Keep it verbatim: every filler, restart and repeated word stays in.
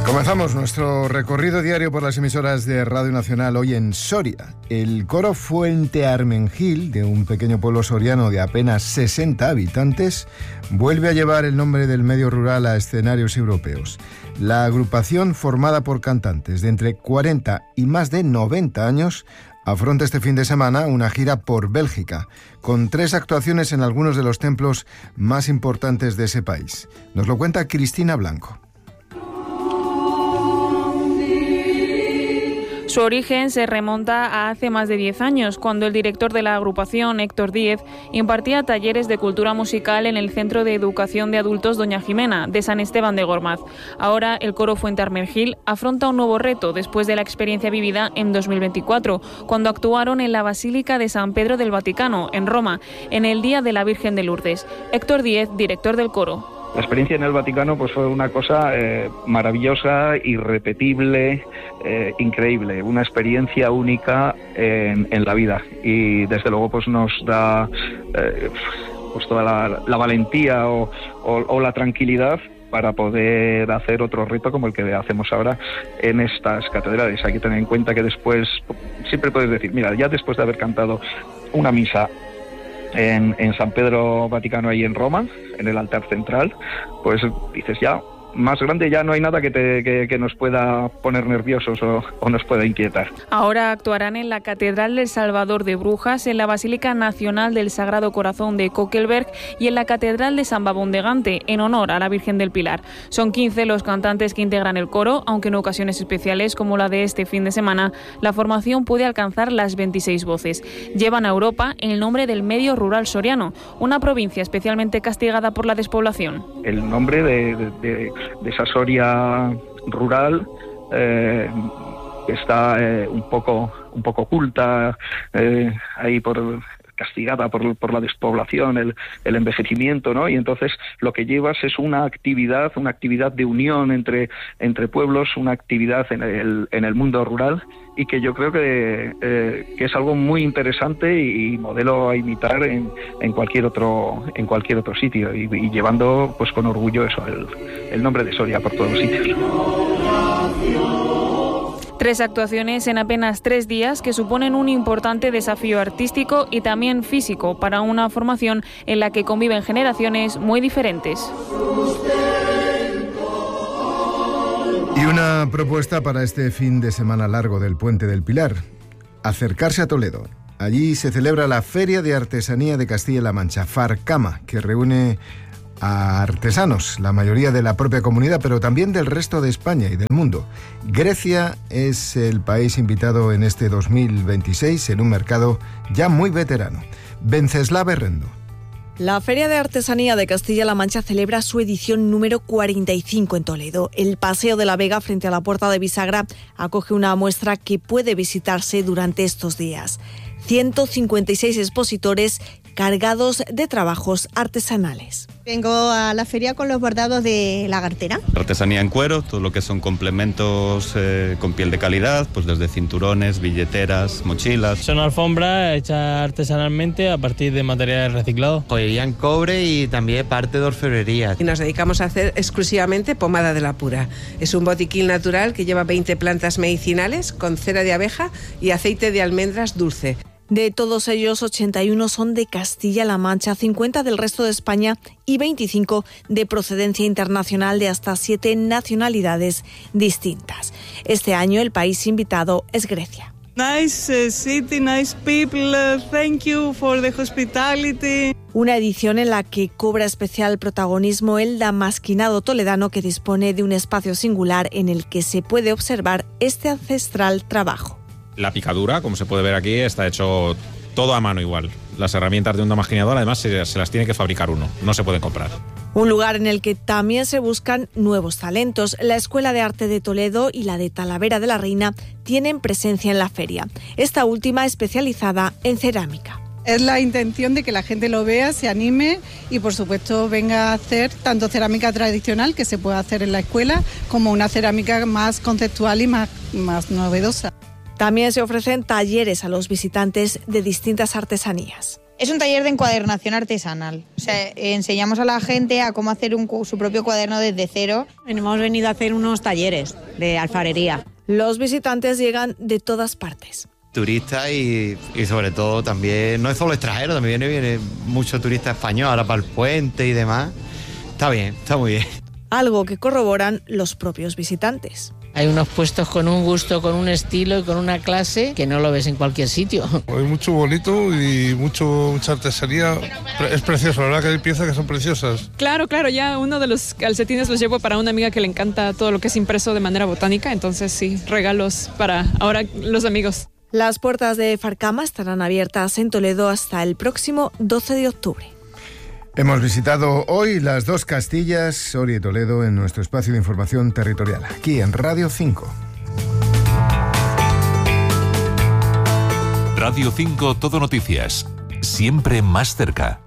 Comenzamos nuestro recorrido diario por las emisoras de Radio Nacional hoy en Soria. El coro Fuente Armengil, de un pequeño pueblo soriano de apenas sesenta habitantes, vuelve a llevar el nombre del medio rural a escenarios europeos. La agrupación, formada por cantantes de entre cuarenta y más de noventa años, afronta este fin de semana una gira por Bélgica, con tres actuaciones en algunos de los templos más importantes de ese país. Nos lo cuenta Cristina Blanco. Su origen se remonta a hace más de diez años, cuando el director de la agrupación, Héctor Díez, impartía talleres de cultura musical en el Centro de Educación de Adultos Doña Jimena, de San Esteban de Gormaz. Ahora, el coro Fuente Armengil afronta un nuevo reto después de la experiencia vivida en dos mil veinticuatro, cuando actuaron en la Basílica de San Pedro del Vaticano, en Roma, en el Día de la Virgen de Lourdes. Héctor Díez, director del coro. La experiencia en el Vaticano pues fue una cosa eh, maravillosa, irrepetible, eh, increíble, una experiencia única en, en la vida, y desde luego pues nos da eh, pues toda la, la valentía o, o, o la tranquilidad para poder hacer otro reto como el que hacemos ahora en estas catedrales. Hay que tener en cuenta que después, siempre puedes decir, mira, ya después de haber cantado una misa En, en San Pedro Vaticano, ahí en Roma, en el altar central, pues dices, ya, más grande ya no hay nada que, te, que, que nos pueda poner nerviosos o, o nos pueda inquietar. Ahora actuarán en la Catedral del Salvador de Brujas, en la Basílica Nacional del Sagrado Corazón de Kokelberg y en la Catedral de San Babón de Gante, en honor a la Virgen del Pilar. Son quince los cantantes que integran el coro, aunque en ocasiones especiales como la de este fin de semana, la formación puede alcanzar las veintiséis voces. Llevan a Europa el nombre del medio rural soriano, una provincia especialmente castigada por la despoblación. El nombre de... de, de... de esa Soria rural eh, que está eh, un poco un poco oculta, eh, ahí por castigada por, por la despoblación, el, el envejecimiento, ¿no? Y entonces lo que llevas es una actividad, una actividad de unión entre, entre pueblos, una actividad en el, en el mundo rural, y que yo creo que, eh, que es algo muy interesante y modelo a imitar en, en cualquier otro en cualquier otro sitio, y, y llevando pues con orgullo eso, el, el nombre de Soria por todos los sitios. Tres actuaciones en apenas tres días que suponen un importante desafío artístico y también físico para una formación en la que conviven generaciones muy diferentes. Y una propuesta para este fin de semana largo del Puente del Pilar: acercarse a Toledo. Allí se celebra la Feria de Artesanía de Castilla-La Mancha, Farcama, que reúne a artesanos, la mayoría de la propia comunidad, pero también del resto de España y del mundo. Grecia es el país invitado en este dos mil veintiséis, en un mercado ya muy veterano. Venceslava Herrendo. La Feria de Artesanía de Castilla-La Mancha celebra su edición número cuarenta y cinco en Toledo. El Paseo de la Vega, frente a la Puerta de Bisagra, acoge una muestra que puede visitarse durante estos días. ciento cincuenta y seis expositores cargados de trabajos artesanales. Vengo a la feria con los bordados de lagartera. Artesanía en cuero, todo lo que son complementos eh, con piel de calidad, pues desde cinturones, billeteras, mochilas. Son alfombras hechas artesanalmente a partir de materiales reciclados. Joyería en cobre y también parte de orfebrería. Y nos dedicamos a hacer exclusivamente pomada de la pura. Es un botiquín natural que lleva veinte plantas medicinales con cera de abeja y aceite de almendras dulce. De todos ellos, ochenta y uno son de Castilla-La Mancha, cincuenta del resto de España y veinticinco de procedencia internacional de hasta siete nacionalidades distintas. Este año el país invitado es Grecia. Nice city, nice people, thank you for the hospitality. Una edición en la que cobra especial protagonismo el damasquinado toledano, que dispone de un espacio singular en el que se puede observar este ancestral trabajo. La picadura, como se puede ver aquí, está hecho todo a mano igual. Las herramientas de un damasquinador, además, se, se las tiene que fabricar uno, no se pueden comprar. Un lugar en el que también se buscan nuevos talentos. La Escuela de Arte de Toledo y la de Talavera de la Reina tienen presencia en la feria, esta última especializada en cerámica. Es la intención de que la gente lo vea, se anime y por supuesto venga a hacer tanto cerámica tradicional, que se puede hacer en la escuela, como una cerámica más conceptual y más, más novedosa. También se ofrecen talleres a los visitantes de distintas artesanías. Es un taller de encuadernación artesanal. O sea, enseñamos a la gente a cómo hacer un, su propio cuaderno desde cero. Hemos venido a hacer unos talleres de alfarería. Los visitantes llegan de todas partes. Turistas y, y sobre todo también, no es solo extranjero, también viene, viene mucho turista español, ahora para el puente y demás. Está bien, está muy bien. Algo que corroboran los propios visitantes. Hay unos puestos con un gusto, con un estilo y con una clase que no lo ves en cualquier sitio. Hay mucho bonito y mucho, mucha artesanía. Es precioso, la verdad que hay piezas que son preciosas. Claro, claro, ya uno de los calcetines los llevo para una amiga que le encanta todo lo que es impreso de manera botánica, entonces sí, regalos para ahora los amigos. Las puertas de Farcama estarán abiertas en Toledo hasta el próximo doce de octubre. Hemos visitado hoy las dos Castillas, Soria y Toledo, en nuestro espacio de información territorial, aquí en Radio cinco. Radio cinco Todo Noticias, siempre más cerca.